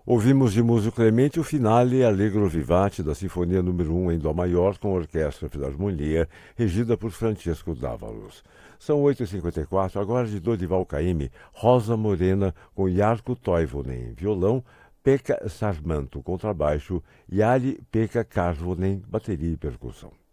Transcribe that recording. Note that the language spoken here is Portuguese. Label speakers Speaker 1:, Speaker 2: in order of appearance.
Speaker 1: Ouvimos de Múzio Clemente o finale Allegro Vivace da Sinfonia número 1 em Dó maior com a Orquestra Filarmonia, regida por Francisco Dávalos. São 8h54, agora de Dorival Caymmi, Rosa Morena com Jarkko Toivonen, violão, Pekka Sarmanto, contrabaixo, e Ari-Pekka Karvonen, bateria e percussão.